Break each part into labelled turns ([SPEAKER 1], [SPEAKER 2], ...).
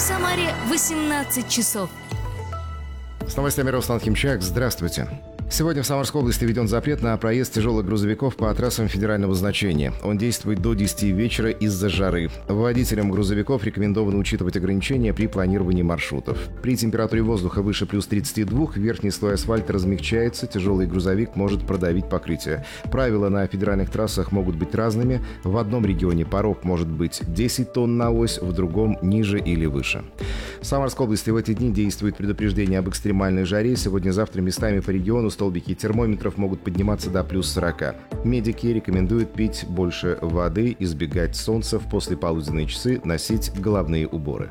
[SPEAKER 1] Самаре 18 часов.
[SPEAKER 2] С новостями Руслан Химчак. Здравствуйте. Сегодня в Самарской области введен запрет на проезд тяжелых грузовиков по трассам федерального значения. Он действует до 10 вечера из-за жары. Водителям грузовиков рекомендовано учитывать ограничения при планировании маршрутов. При температуре воздуха выше плюс 32 верхний слой асфальта размягчается, тяжелый грузовик может продавить покрытие. Правила на федеральных трассах могут быть разными. В одном регионе порог может быть 10 тонн на ось, в другом ниже или выше. В Самарской области в эти дни действует предупреждение об экстремальной жаре. Сегодня-завтра местами по региону столбики термометров могут подниматься до плюс 40. Медики рекомендуют пить больше воды, избегать солнца, в послеполуденные часы носить головные уборы.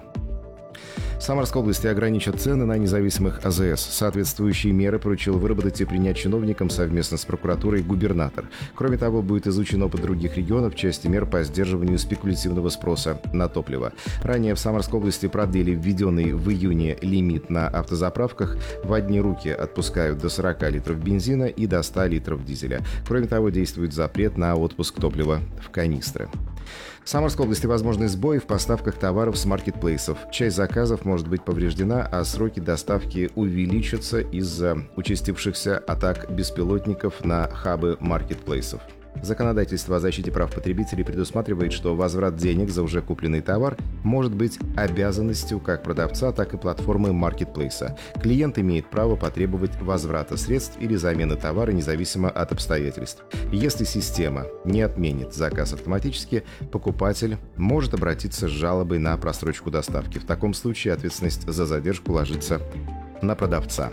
[SPEAKER 2] В Самарской области ограничат цены на независимых АЗС. Соответствующие меры поручил выработать и принять чиновникам совместно с прокуратурой губернатор. Кроме того, будет изучен опыт других регионов в части мер по сдерживанию спекулятивного спроса на топливо. Ранее в Самарской области продлили введенный в июне лимит на автозаправках. В одни руки отпускают до 40 литров бензина и до 100 литров дизеля. Кроме того, действует запрет на отпуск топлива в канистры. В Самарской области возможны сбои в поставках товаров с маркетплейсов. Часть заказов может быть повреждена, а сроки доставки увеличатся из-за участившихся атак беспилотников на хабы маркетплейсов. Законодательство о защите прав потребителей предусматривает, что возврат денег за уже купленный товар может быть обязанностью как продавца, так и платформы маркетплейса. Клиент имеет право потребовать возврата средств или замены товара независимо от обстоятельств. Если система не отменит заказ автоматически, покупатель может обратиться с жалобой на просрочку доставки. В таком случае ответственность за задержку ложится на продавца.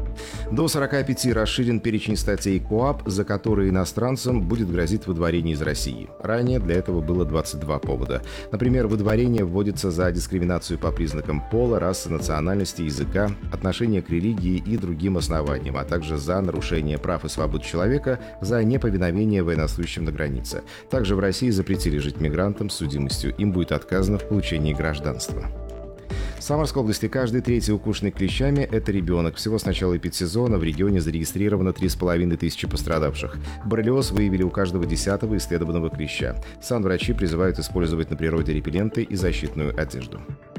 [SPEAKER 2] До 45 расширен перечень статей КоАП, за которые иностранцам будет грозить выдворение из России. Ранее для этого было 22 повода. Например, выдворение вводится за дискриминацию по признакам пола, расы, национальности, языка, отношения к религии и другим основаниям, а также за нарушение прав и свобод человека, за неповиновение военнослужащим на границе. Также в России запретили жить мигрантам с судимостью. Им будет отказано в получении гражданства. В Самарской области каждый третий укушенный клещами – это ребенок. Всего с начала эпидсезона в регионе зарегистрировано 3500 пострадавших. Боррелиоз выявили у каждого 10-го исследованного клеща. Санврачи призывают использовать на природе репелленты и защитную одежду.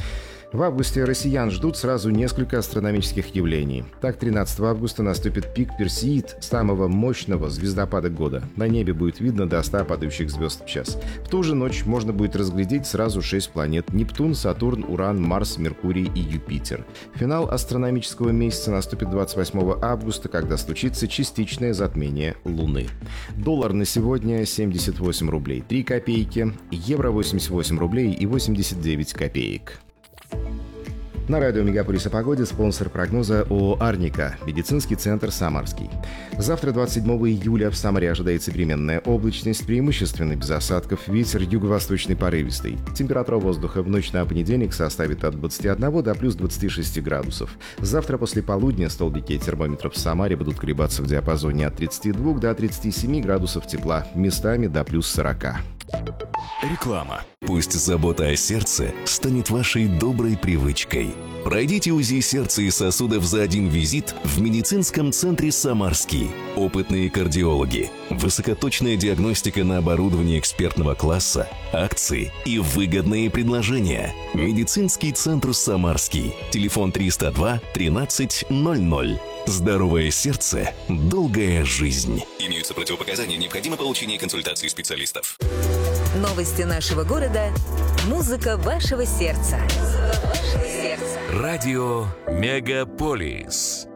[SPEAKER 2] В августе россиян ждут сразу несколько астрономических явлений. Так, 13 августа наступит пик Персеид, самого мощного звездопада года. На небе будет видно до 100 падающих звезд в час. В ту же ночь можно будет разглядеть сразу 6 планет – Нептун, Сатурн, Уран, Марс, Меркурий и Юпитер. Финал астрономического месяца наступит 28 августа, когда случится частичное затмение Луны. Доллар на сегодня 78 рублей 3 копейки, евро 88 рублей и 89 копеек. На радио «Мегаполис» о погоде спонсор прогноза ООО «Арника», медицинский центр «Самарский». Завтра, 27 июля, в Самаре ожидается переменная облачность, преимущественно без осадков, ветер юго-восточный порывистый. Температура воздуха в ночь на понедельник составит от 21 до плюс 26 градусов. Завтра после полудня столбики термометров в Самаре будут колебаться в диапазоне от 32 до 37 градусов тепла, местами до плюс 40.
[SPEAKER 3] Реклама. Пусть забота о сердце станет вашей доброй привычкой. Пройдите УЗИ сердца и сосудов за один визит в медицинском центре «Самарский». Опытные кардиологи, высокоточная диагностика на оборудовании экспертного класса, акции и выгодные предложения. Медицинский центр «Самарский». Телефон 302 13 00. Здоровое сердце, долгая жизнь. Имеются противопоказания, необходимо получение консультации специалистов.
[SPEAKER 4] Новости нашего города. Музыка вашего сердца.
[SPEAKER 3] Радио «Мегаполис».